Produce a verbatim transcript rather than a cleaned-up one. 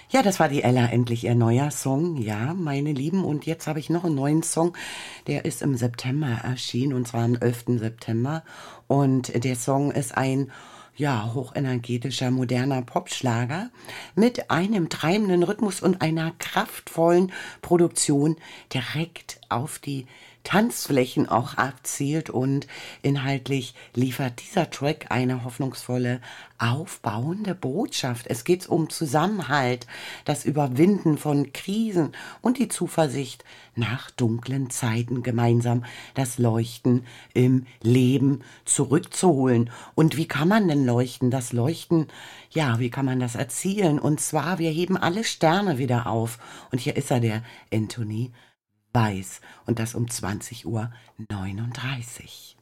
Ja, das war die Ella, endlich ihr neuer Song. Ja, meine Lieben. Und jetzt habe ich noch einen neuen Song. Der ist im September erschienen, und zwar am elften September. Und der Song ist ein, ja, hochenergetischer, moderner Popschlager mit einem treibenden Rhythmus und einer kraftvollen Produktion direkt auf die Tanzflächen auch abzielt, und inhaltlich liefert dieser Track eine hoffnungsvolle, aufbauende Botschaft. Es geht um Zusammenhalt, das Überwinden von Krisen und die Zuversicht, nach dunklen Zeiten gemeinsam das Leuchten im Leben zurückzuholen. Und wie kann man denn leuchten? Das Leuchten, ja, wie kann man das erzielen? Und zwar, wir heben alle Sterne wieder auf. Und hier ist er, der Anthony Weiß, und das um zwanzig Uhr neununddreißig.